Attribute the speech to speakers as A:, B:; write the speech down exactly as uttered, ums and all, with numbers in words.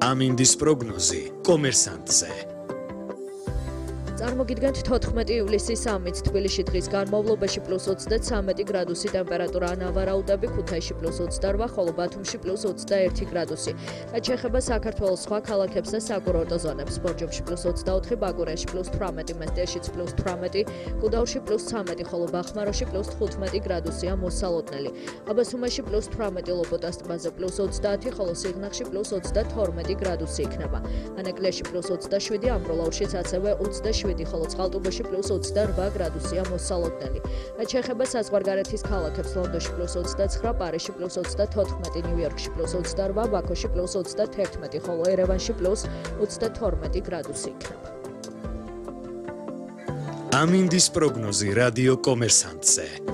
A: ამინდის პროგნოზი კომერსანტზე.
B: წარმოგიდგენთ თოთხმეტი ივლისის სამით თბილისში დღის განმავლობაში პლუს ოცდათვრამეტი გრადუსი ტემპერატურა ანავარაუდები, ქუთაისში პლუს ოცდაორ, ხოლო ბათუმში პლუს ოცდაერთი გრადუსი. რაც შეეხება საქართველოს სხვა ქალაქებს და საკურორტო ზონებს, ბორჯომში პლუს ოცდაოთხი, ბაკურიაში პლუს თვრამეტი, მესტიაშიც პლუს თვრამეტი, გუდაურში პლუს ცამეტი, ხოლო ბახმაროში პლუს თხუთმეტი გრადუსია მოსალოდნელი. აბასუმაში პლუს თვრამეტი, ლობოტას ტბაზე პლუს ოცდაათი, ხოლო სიღნაღში პლუს ოცდათორმეტი გრადუსი იქნება. ანაკლიაში პლუს ოცდაშვიდი, ამბროლაურშიც ასევე ოცდაშვიდი, ხოლო წყალტუბოში პლუს ოცდაორ გრადუსია მოსალოდნელი. რაც შეეხება საზღვარგარეთის ქალაქებს, ლონდონში პლუს ოცდაცხრა, პარიზში პლუს ოცდათოთხმეტი, ნიუ-იორკში პლუს ოცდაორ, ბაქოში პლუს ოცდათერთმეტი, ხოლო ერევანში პლუს ოცდათორმეტი გრადუსი იქნება.
A: ამინდის პროგნოზი რადიო კომერსანტზე.